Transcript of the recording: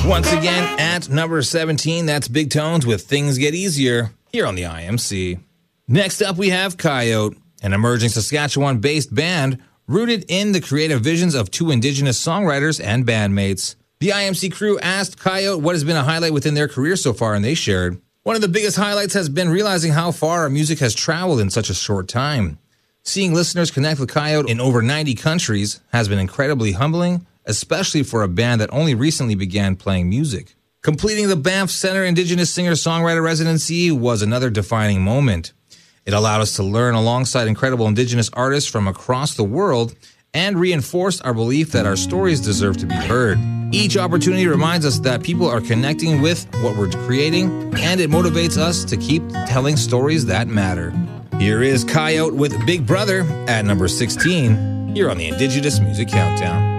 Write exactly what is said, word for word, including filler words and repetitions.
Once again, at number seventeen, that's Big Tones with Things Get Easier here on the I M C. Next up, we have Coyote, an emerging Saskatchewan-based band rooted in the creative visions of two Indigenous songwriters and bandmates. The I M C crew asked Coyote what has been a highlight within their career so far, and they shared, "One of the biggest highlights has been realizing how far our music has traveled in such a short time. Seeing listeners connect with Coyote in over ninety countries has been incredibly humbling, especially for a band that only recently began playing music. Completing the Banff Centre Indigenous Singer-Songwriter Residency was another defining moment. It allowed us to learn alongside incredible Indigenous artists from across the world and reinforced our belief that our stories deserve to be heard. Each opportunity reminds us that people are connecting with what we're creating, and it motivates us to keep telling stories that matter." Here is Coyote with Big Brother at number sixteen, here on the Indigenous Music Countdown.